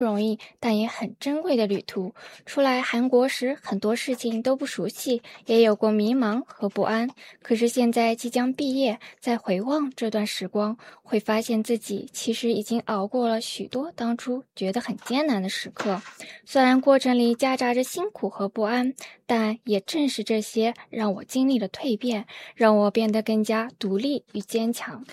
不容易，但也很珍贵的旅途。出来韩国时，很多事情都不熟悉，也有过迷茫和不安。可是现在即将毕业，再回望这段时光，会发现自己其实已经熬过了许多当初觉得很艰难的时刻。虽然过程里夹杂着辛苦和不安，但也正是这些让我经历了蜕变，让我变得更加独立与坚强。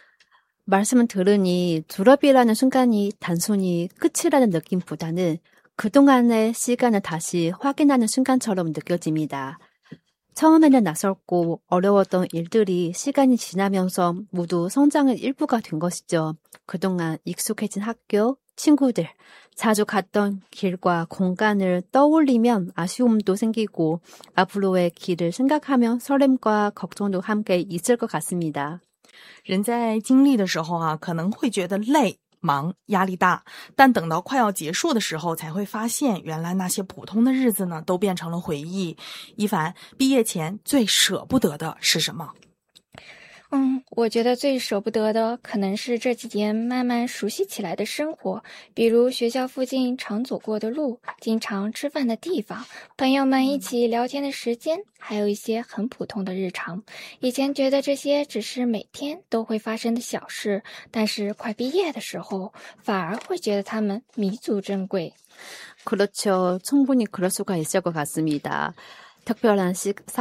말씀을 들으니 졸업이라는 순간이 단순히 끝이라는 느낌보다는 그동안의 시간을 다시 확인하는 순간처럼 느껴집니다. 처음에는 낯설고 어려웠던 일들이 시간이 지나면서 모두 성장의 일부가 된 것이죠. 그동안 익숙해진 학교, 친구들, 자주 갔던 길과 공간을 떠올리면 아쉬움도 생기고 앞으로의 길을 생각하면 설렘과 걱정도 함께 있을 것 같습니다. 人在经历的时候啊，可能会觉得累、忙、压力大，但等到快要结束的时候，才会发现原来那些普通的日子呢，都变成了回忆。一凡，毕业前最舍不得的是什么？ 我觉得最舍不得的可能是这几年慢慢熟悉起来的生活，比如学校附近常走过的路，经常吃饭的地方，朋友们一起聊天的时间，还有一些很普通的日常。以前觉得这些只是每天都会发生的小事，但是快毕业的时候，反而会觉得它们弥足珍贵。 그렇죠. 충분히 그럴 수가 있을 것 같습니다. 특별한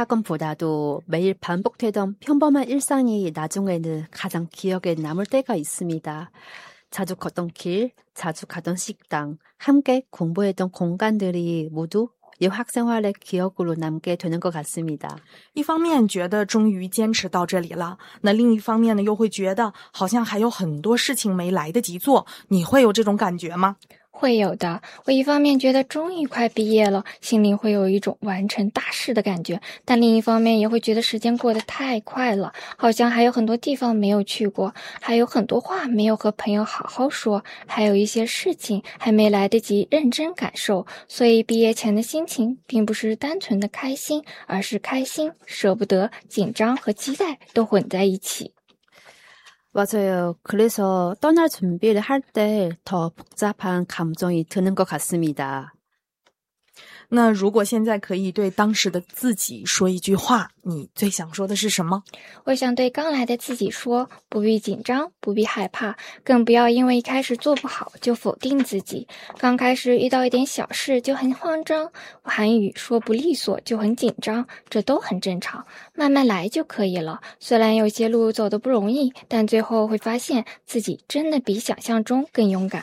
사건보다도 매일 반복되던 평범한 일상이 나중에는 가장 기억에 남을 때가 있습니다. 자주 걷던 길, 자주 가던 식당, 함께 공부했던 공간들이 모두 유학생활의 기억으로 남게 되는 것 같습니다. 一方面觉得终于坚持到这里了，那另一方面呢，又会觉得好像还有很多事情没来得及做。你会有这种感觉吗？ 会有的，我一方面觉得终于快毕业了，心里会有一种完成大事的感觉，但另一方面也会觉得时间过得太快了，好像还有很多地方没有去过，还有很多话没有和朋友好好说，还有一些事情还没来得及认真感受，所以毕业前的心情并不是单纯的开心，而是开心、舍不得、紧张和期待都混在一起。 맞아요. 그래서 떠날 준비를 할 때 더 복잡한 감정이 드는 것 같습니다. 那如果现在可以对当时的自己说一句话，你最想说的是什么？ 我想对刚来的自己说，不必紧张，不必害怕，更不要因为一开始做不好就否定自己。刚开始遇到一点小事就很慌张，韩语说不利索就很紧张，这都很正常，慢慢来就可以了。虽然有些路走得不容易，但最后会发现自己真的比想象中更勇敢。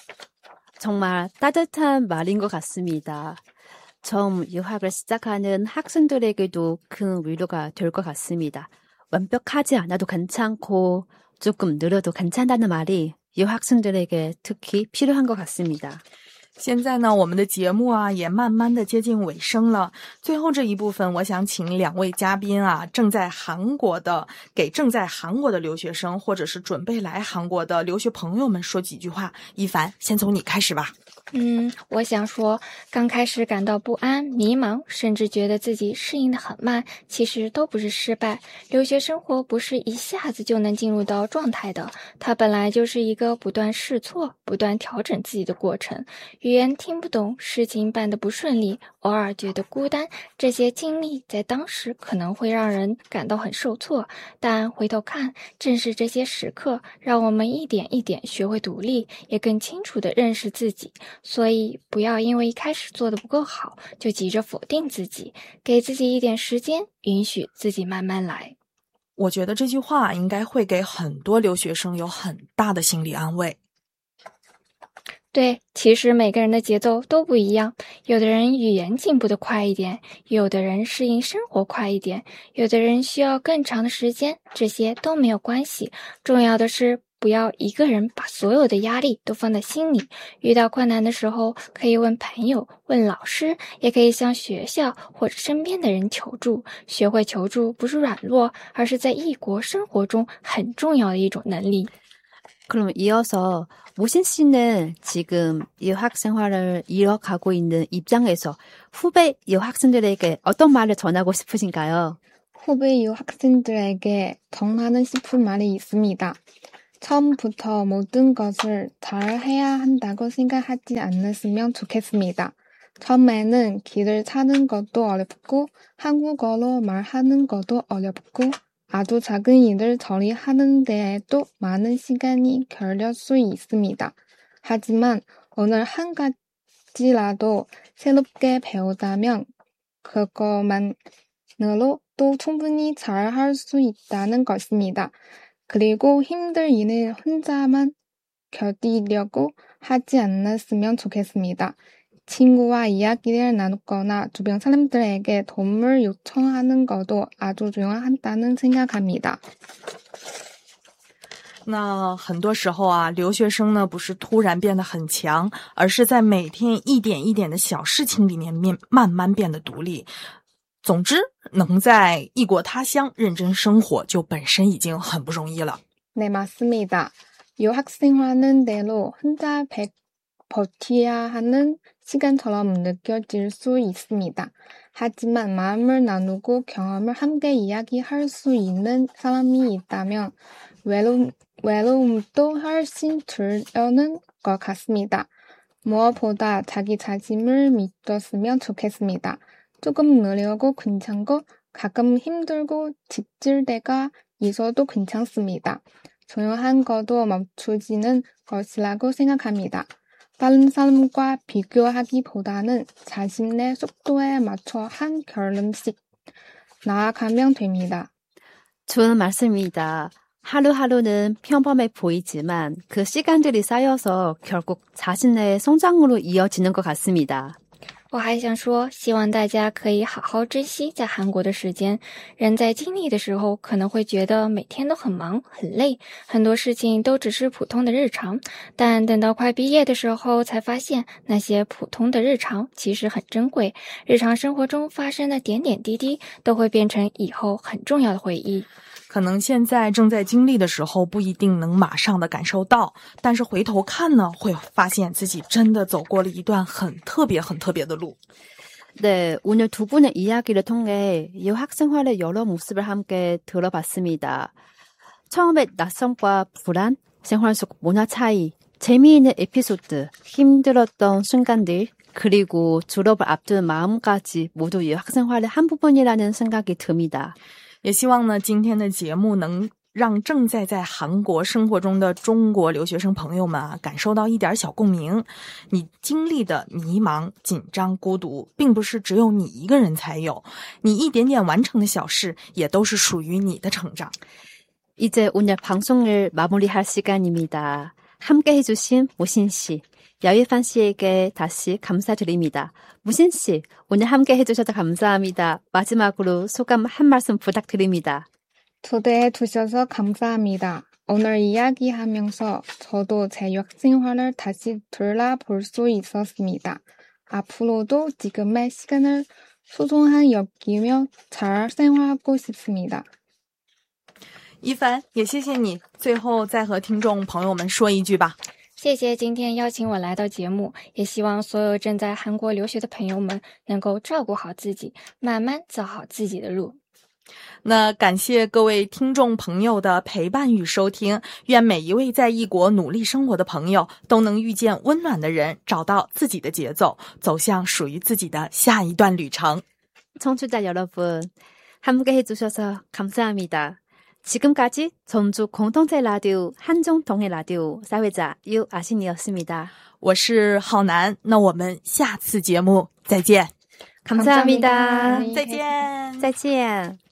정말 따뜻한 말인 것 같습니다. 처음 유학을 시작하는 학생들에게도 큰 위로가 될 것 같습니다. 완벽하지 않아도 괜찮고 조금 느려도 괜찮다는 말이 유학생들에게 특히 필요한 것 같습니다. 现在呢，我们的节目啊也慢慢的接近尾声了。最后这一部分，我想请两位嘉宾啊，给正在韩国的留学生，或者是准备来韩国的留学朋友们说几句话。一凡，先从你开始吧。 我想说，刚开始感到不安、迷茫，甚至觉得自己适应得很慢，其实都不是失败。留学生活不是一下子就能进入到状态的，它本来就是一个不断试错、不断调整自己的过程。语言听不懂，事情办得不顺利，偶尔觉得孤单，这些经历在当时可能会让人感到很受挫，但回头看，正是这些时刻，让我们一点一点学会独立，也更清楚地认识自己。所以不要因为一开始做得不够好，就急着否定自己，给自己一点时间，允许自己慢慢来。 我觉得这句话应该会给很多留学生有很大的心理安慰。 对，其实每个人的节奏都不一样，有的人语言进步得快一点，有的人适应生活快一点，有的人需要更长的时间，这些都没有关系。重要的是不要一个人把所有的压力都放在心里，遇到困难的时候可以问朋友、问老师，也可以向学校或者身边的人求助。学会求助不是软弱，而是在异国生活中很重要的一种能力。 그럼 이어서 모신 씨는 지금 유학 생활을 이어가고 있는 입장에서 후배 유학생들에게 어떤 말을 전하고 싶으신가요? 후배 유학생들에게 전하고 싶은 말이 있습니다. 처음부터 모든 것을 잘 해야 한다고 생각하지 않았으면 좋겠습니다. 처음에는 길을 찾는 것도 어렵고 한국어로 말하는 것도 어렵고 아주 작은 일을 처리하는 데에도 많은 시간이 걸릴 수 있습니다. 하지만 오늘 한 가지라도 새롭게 배우다면 그것만으로도 충분히 잘 할 수 있다는 것입니다. 그리고 힘든 일을 혼자만 견디려고 하지 않았으면 좋겠습니다. 친구와 이야기를 나누거나 주변 사람들에게 도움을 요청하는 것도 아주 중요하다는 생각합니다. 那很多时候啊，留学生呢不是突然变得很强，而是在每天一点一点的小事情里面慢慢变得独立。总之，能在异国他乡认真生活，就本身已经很不容易了。 네, 맞습니다. 유학생활은 때로 혼자 버텨야 하는 시간처럼 느껴질 수 있습니다. 하지만 마음을 나누고 경험을 함께 이야기할 수 있는 사람이 있다면 외로움도 훨씬 줄여는 것 같습니다. 무엇보다 자기 자신을 믿었으면 좋겠습니다. 조금 느리고 괜찮고 가끔 힘들고 지칠 때가 있어도 괜찮습니다. 조용한 것도 멈추지는 것이라고 생각합니다. 다른 사람과 비교하기보다는 자신의 속도에 맞춰 한 걸음씩 나아가면 됩니다. 좋은 말씀입니다. 하루하루는 평범해 보이지만 그 시간들이 쌓여서 결국 자신의 성장으로 이어지는 것 같습니다. 我还想说，希望大家可以好好珍惜在韩国的时间。人在经历的时候，可能会觉得每天都很忙很累，很多事情都只是普通的日常。但等到快毕业的时候，才发现那些普通的日常其实很珍贵。日常生活中发生的点点滴滴，都会变成以后很重要的回忆。 可能现在正在经历的时候不一定能马上的感受到，但是回头看呢，会发现自己真的走过了一段很特别的路。 네, 오늘 두 분의 이야기를 통해 유학 생활의 여러 모습을 함께 들어봤습니다. 처음에 낯섦과 불안, 생활 속 문화 차이, 재미있는 에피소드, 힘들었던 순간들, 그리고 졸업을 앞둔 마음까지 모두 유학 생활의 한 부분이라는 생각이 듭니다. 也希望呢，今天的节目能让正在韩国生活中的中国留学生朋友们啊，感受到一点小共鸣。你经历的迷茫、紧张、孤独，并不是只有你一个人才有，你一点点完成的小事，也都是属于你的成长。 이제 오늘 방송을 마무리할 시간입니다. 함께 해주신 무신 씨, 여예판 씨에게 다시 감사드립니다. 무신 씨, 오늘 함께 해주셔서 감사합니다. 마지막으로 소감 한 말씀 부탁드립니다. 초대해 주셔서 감사합니다. 오늘 이야기하면서 저도 제 유학생활을 다시 돌아볼 수 있었습니다. 앞으로도 지금의 시간을 소중한 여기며 잘 생활하고 싶습니다. 一凡，也谢谢你。最后再和听众朋友们说一句吧。 谢谢今天邀请我来到节目，也希望所有正在韩国留学的朋友们能够照顾好自己，慢慢走好自己的路。 那感谢各位听众朋友的陪伴与收听，愿每一位在异国努力生活的朋友都能遇见温暖的人，找到自己的节奏，走向属于自己的下一段旅程。 청취자 여러분, 함께 해주셔서 감사합니다. 지금까지 전주 공동체 라디오 한정통일 라디오 사회자 유아신이었습니다. 我是浩南，那我们下次节目再见。 감사합니다. 再见。 再见。